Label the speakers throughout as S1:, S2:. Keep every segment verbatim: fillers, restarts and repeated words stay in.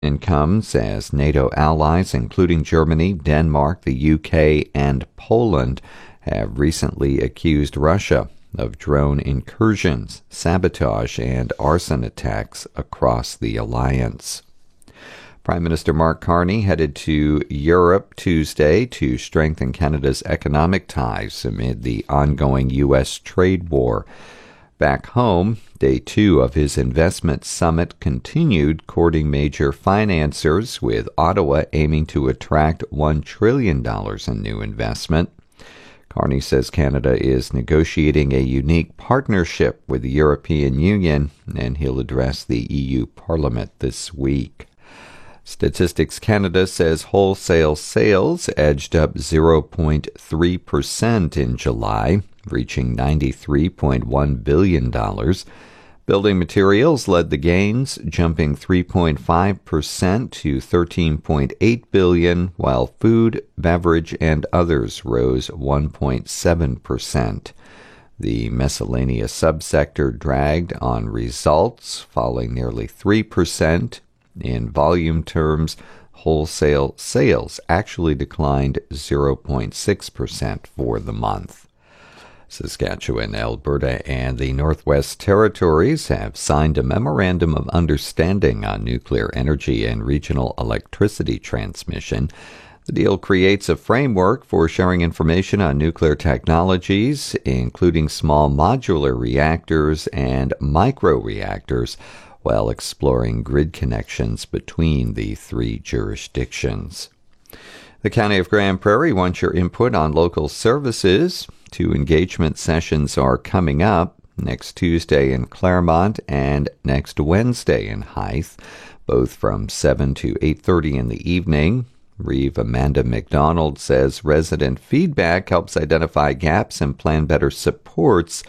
S1: It comes as NATO allies, including Germany, Denmark, the U K, and Poland, have recently accused Russia of drone incursions, sabotage, and arson attacks across the alliance. Prime Minister Mark Carney headed to Europe Tuesday to strengthen Canada's economic ties amid the ongoing U S trade war. Back home, day two of his investment summit continued courting major financiers, with Ottawa aiming to attract one trillion dollars in new investment. Carney says Canada is negotiating a unique partnership with the European Union, and he'll address the E U Parliament this week. Statistics Canada says wholesale sales edged up zero point three percent in July, reaching ninety-three point one billion dollars. Building materials led the gains, jumping three point five percent to thirteen point eight billion dollars, while food, beverage, and others rose one point seven percent. The miscellaneous subsector dragged on results, falling nearly three percent. In volume terms, wholesale sales actually declined zero point six percent for the month. Saskatchewan, Alberta, and the Northwest Territories have signed a memorandum of understanding on nuclear energy and regional electricity transmission. The deal creates a framework for sharing information on nuclear technologies, including small modular reactors and microreactors, while exploring grid connections between the three jurisdictions. The County of Grand Prairie wants your input on local services. Two engagement sessions are coming up, next Tuesday in Claremont and next Wednesday in Hythe, both from seven to eight thirty in the evening. Reeve Amanda McDonald says resident feedback helps identify gaps and plan better supports.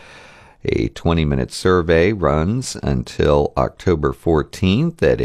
S1: A twenty-minute survey runs until October fourteenth at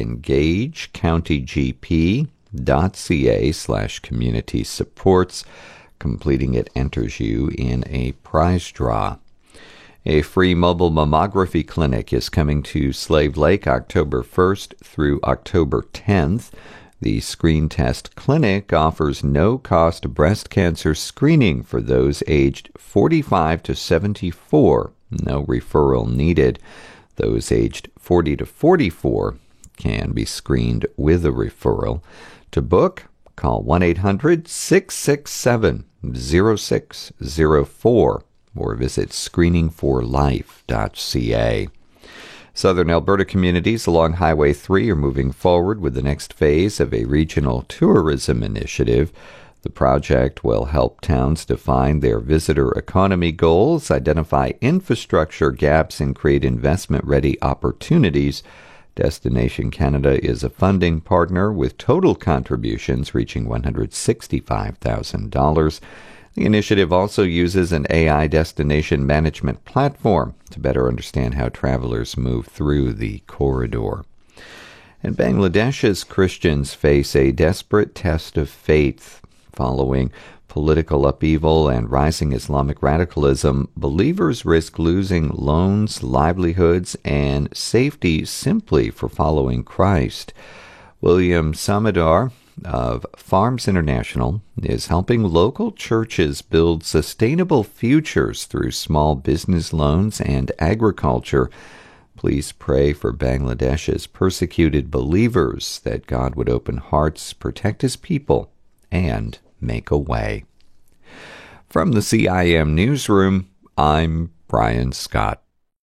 S1: engagecountygp.ca slash community supports. Completing it enters you in a prize draw. A free mobile mammography clinic is coming to Slave Lake October first through October tenth. The Screen Test Clinic offers no-cost breast cancer screening for those aged forty-five to seventy-four. No referral needed. Those aged forty to forty-four can be screened with a referral. To book, call one eight hundred six six seven zero six zero four or visit screening for life dot c a. Southern Alberta communities along Highway three are moving forward with the next phase of a regional tourism initiative. The project will help towns define their visitor economy goals, identify infrastructure gaps, and create investment-ready opportunities. Destination Canada is a funding partner with total contributions reaching one hundred sixty-five thousand dollars. The initiative also uses an A I destination management platform to better understand how travelers move through the corridor. And Bangladesh's Christians face a desperate test of faith. Following political upheaval and rising Islamic radicalism, believers risk losing loans, livelihoods, and safety simply for following Christ. William Samadar of Farms International is helping local churches build sustainable futures through small business loans and agriculture. Please pray for Bangladesh's persecuted believers that God would open hearts, protect his people, and make a way. From the C I M Newsroom, I'm Brian Scott.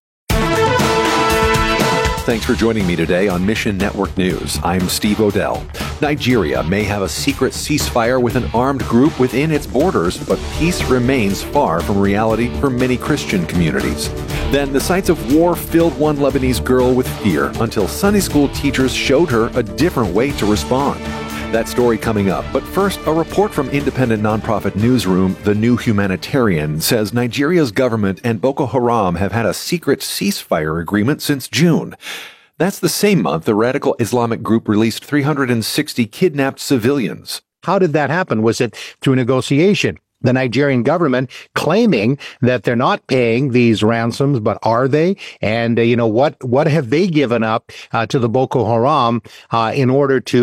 S2: Thanks for joining me today on Mission Network News. I'm Steve Odell. Nigeria may have a secret ceasefire with an armed group within its borders, but peace remains far from reality for many Christian communities. Then the sights of war filled one Lebanese girl with fear until Sunday school teachers showed her a different way to respond. That story coming up. But first, a report from independent nonprofit newsroom The New Humanitarian says Nigeria's government and Boko Haram have had a secret ceasefire agreement since June. That's the same month the radical Islamic group released three hundred sixty kidnapped civilians.
S3: How did that happen? Was it through negotiation? the Nigerian government claiming that they're not paying these ransoms, but are they? And, uh, you know, what, what have they given up uh, to the Boko Haram uh, in order to